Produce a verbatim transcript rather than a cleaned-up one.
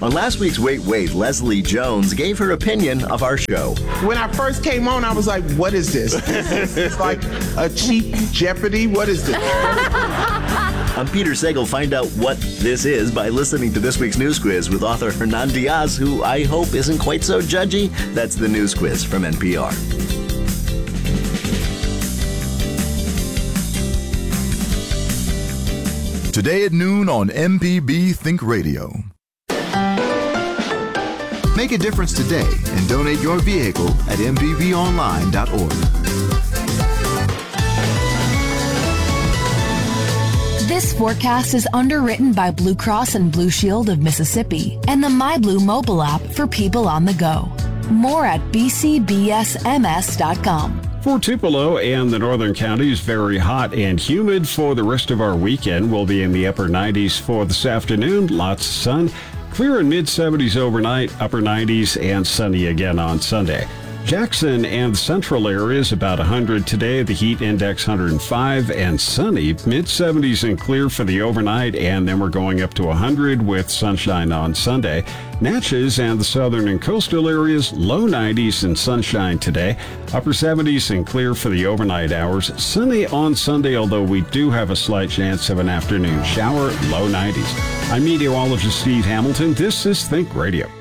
On last week's Wait, Wait, Leslie Jones gave her opinion of our show. When I first came on, I was like, what is this? It's like a cheap Jeopardy? What is this? I'm Peter Sagal. Find out what this is by listening to this week's News Quiz with author Hernan Diaz, who I hope isn't quite so judgy. That's the News Quiz from N P R. Today at noon on M P B Think Radio. Make a difference today and donate your vehicle at m p b online dot org. This forecast is underwritten by Blue Cross and Blue Shield of Mississippi and the MyBlue mobile app for people on the go. More at b c b s m s dot com. For Tupelo and the northern counties, very hot and humid for the rest of our weekend. We'll be in the upper nineties for this afternoon. Lots of sun. Clear in mid-seventies overnight, upper nineties, and sunny again on Sunday. Jackson and the central areas about one hundred today. The heat index one hundred five and sunny. mid-seventies and clear for the overnight, and then we're going up to one hundred with sunshine on Sunday. Natchez and the southern and coastal areas, low nineties and sunshine today. Upper seventies and clear for the overnight hours. Sunny on Sunday, although we do have a slight chance of an afternoon shower, low nineties. I'm meteorologist Steve Hamilton. This is Think Radio.